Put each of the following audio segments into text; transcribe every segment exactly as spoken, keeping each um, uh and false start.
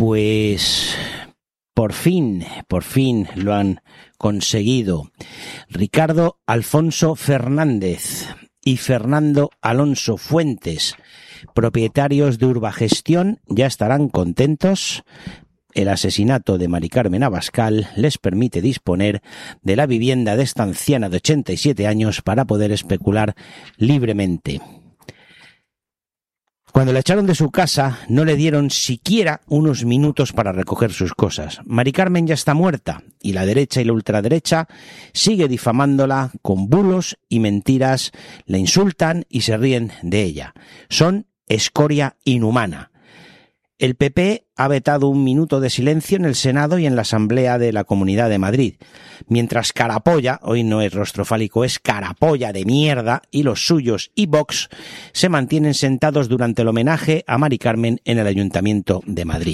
pues por fin, por fin lo han conseguido. Ricardo Alfonso Fernández y Fernando Alonso Fuentes, propietarios de Urbagestión, ya estarán contentos. El asesinato de Mari Carmen Abascal les permite disponer de la vivienda de esta anciana de ochenta y siete años para poder especular libremente. Cuando la echaron de su casa, no le dieron siquiera unos minutos para recoger sus cosas. Mari Carmen ya está muerta y la derecha y la ultraderecha sigue difamándola con bulos y mentiras, la insultan y se ríen de ella. Son escoria inhumana. El P P ha vetado un minuto de silencio en el Senado y en la Asamblea de la Comunidad de Madrid, mientras Carapolla, hoy no es rostro fálico, es Carapolla de mierda, y los suyos y Vox se mantienen sentados durante el homenaje a Mari Carmen en el Ayuntamiento de Madrid.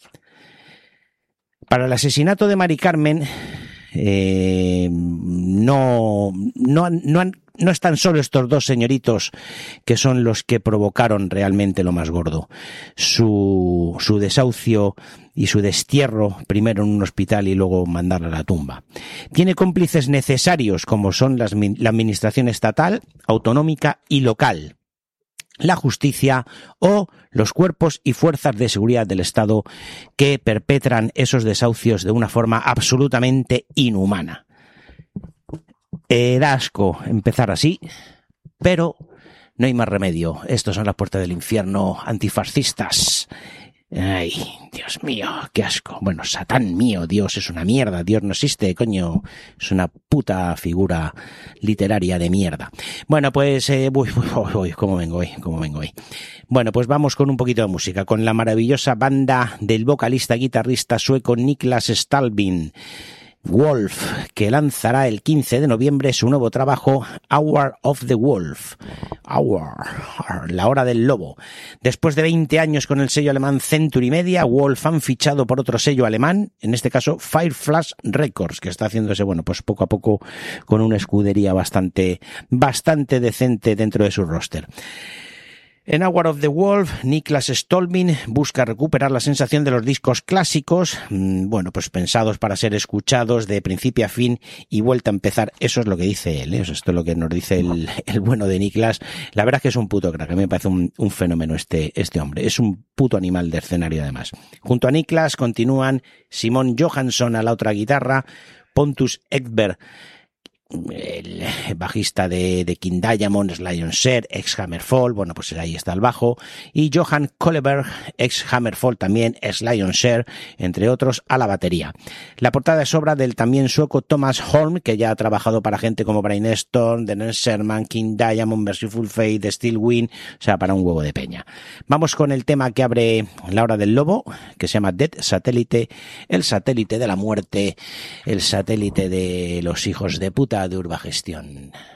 Para el asesinato de Mari Carmen eh, no, no, no han No están solo estos dos señoritos que son los que provocaron realmente lo más gordo. Su, su desahucio y su destierro, primero en un hospital y luego mandarla a la tumba. Tiene cómplices necesarios como son las, la administración estatal, autonómica y local, la justicia o los cuerpos y fuerzas de seguridad del Estado que perpetran esos desahucios de una forma absolutamente inhumana. Eh, da asco empezar así, pero no hay más remedio. Estos son las puertas del infierno antifascistas. Ay, Dios mío, qué asco. Bueno, Satán mío, Dios es una mierda. Dios no existe, coño. Es una puta figura literaria de mierda. Bueno, pues... Eh, uy, uy, uy, ¿cómo vengo hoy? ¿Cómo vengo hoy? Bueno, pues vamos con un poquito de música, con la maravillosa banda del vocalista guitarrista sueco Niklas Stalvin, Wolf, que lanzará el quince de noviembre su nuevo trabajo Hour of the Wolf. Hour, la hora del lobo. Después de veinte años con el sello alemán Century Media, Wolf han fichado por otro sello alemán, en este caso Fireflash Records, que está haciéndose, bueno, pues poco a poco con una escudería bastante, bastante decente dentro de su roster. En Hour of the Wolf, Niklas Stolmin busca recuperar la sensación de los discos clásicos, bueno, pues pensados para ser escuchados de principio a fin y vuelta a empezar. Eso es lo que dice él, ¿eh? Esto es lo que nos dice el, el bueno de Niklas. La verdad es que es un puto crack, a mí me parece un, un fenómeno este, este hombre. Es un puto animal de escenario además. Junto a Niklas continúan Simon Johansson a la otra guitarra, Pontus Ekberg, el bajista de, de King Diamond, Lion Share, ex Hammerfall, bueno, pues ahí está el bajo, y Johan Kolleberg, ex Hammerfall también, ex Lion Share, entre otros, a la batería. La portada es obra del también sueco Thomas Holm, que ya ha trabajado para gente como Brainstorm, The Nance Sherman, King Diamond, Merciful Fate, Steel Wind, o sea, para un huevo de peña. Vamos con el tema que abre La Hora del Lobo, que se llama Dead Satellite, el satélite de la muerte, el satélite de los hijos de puta de Urbagestión.